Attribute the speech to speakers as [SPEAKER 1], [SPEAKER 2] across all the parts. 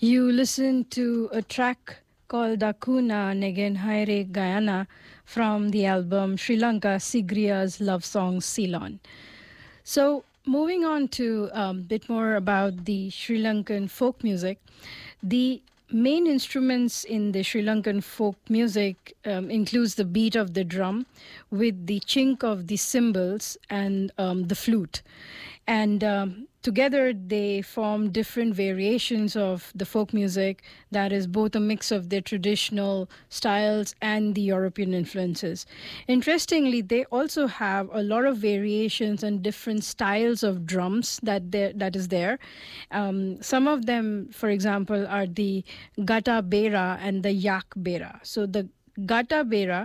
[SPEAKER 1] You listen to a track called Dakuna Negen Haire Gayana from the album Sri Lanka Sigriya's love song Ceylon. So, moving on to a bit more about the Sri Lankan folk music, the main instruments in the Sri Lankan folk music includes the beat of the drum with the chink of the cymbals and the flute. And together they form different variations of the folk music that is both a mix of their traditional styles and the European influences. Interestingly, they also have a lot of variations and different styles of drums that is there. Some of them, for example, are the Gata Bera and the Yak Bera. So the Gata Bera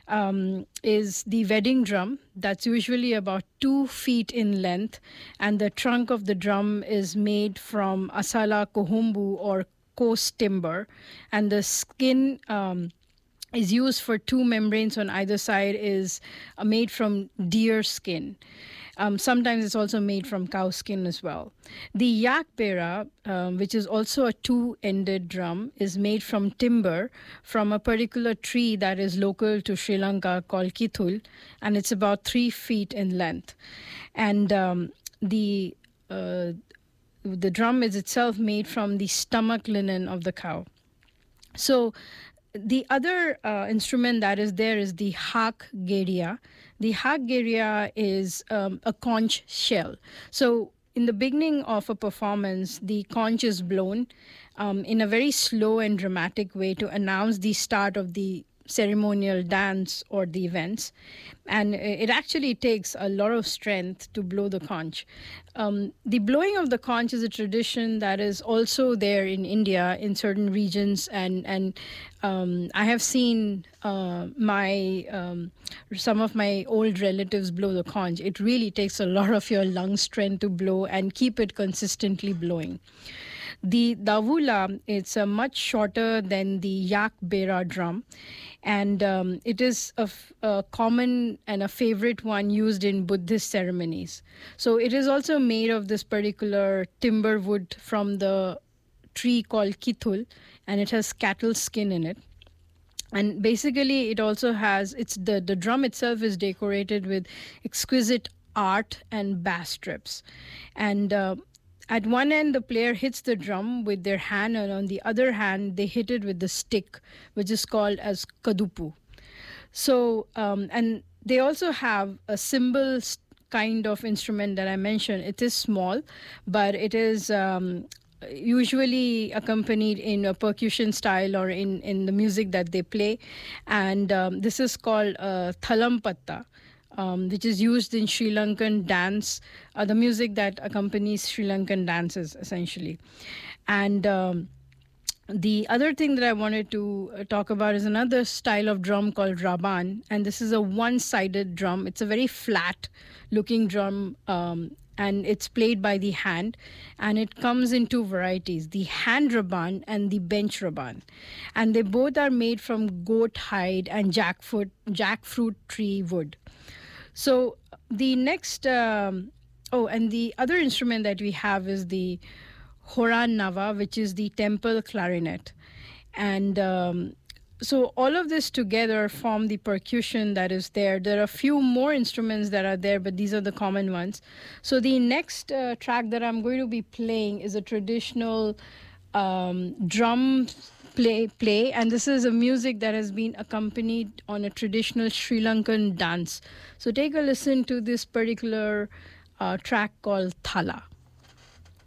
[SPEAKER 1] is the wedding drum that's usually about 2 feet in length, and the trunk of the drum is made from Asala Kohumbu or coast timber, and the skin is used for 2 membranes on either side is made from deer skin. Sometimes it's also made from cow skin as well. The yak bera, which is also a 2-ended drum, is made from timber from a particular tree that is local to Sri Lanka called kithul, and it's about 3 feet in length. And the drum is itself made from the stomach linen of the cow. So the other instrument that is there is the hak geria. The hak geria is a conch shell. So in the beginning of a performance, the conch is blown in a very slow and dramatic way to announce the start of the ceremonial dance or the events, and it actually takes a lot of strength to blow the conch. The blowing of the conch is a tradition that is also there in India in certain regions, and I have seen some of my old relatives blow the conch. It really takes a lot of your lung strength to blow and keep it consistently blowing. The davula, it's much shorter than the yak bera drum, and it is a common and a favorite one used in Buddhist ceremonies. So it is also made of this particular timber wood from the tree called kithul, and it has cattle skin in it. And basically it also has, the drum itself is decorated with exquisite art and bass strips. And at one end, the player hits the drum with their hand, and on the other hand, they hit it with the stick, which is called as kadupu. So, and they also have a cymbal kind of instrument that I mentioned. It is small, but it is usually accompanied in a percussion style or in the music that they play. And this is called thalampatta. Which is used in Sri Lankan dance, the music that accompanies Sri Lankan dances, essentially. And the other thing that I wanted to talk about is another style of drum called raban, and this is a one-sided drum. It's a very flat-looking drum, and it's played by the hand, and it comes in 2 varieties, the hand raban and the bench raban. And they both are made from goat hide and jackfruit tree wood. So the next, and the other instrument that we have is the horan nava, which is the temple clarinet. And so all of this together form the percussion that is there. There are a few more instruments that are there, but these are the common ones. So the next track that I'm going to be playing is a traditional drum play, and this is a music that has been accompanied on a traditional Sri Lankan dance. So take a listen to this particular track called Thala.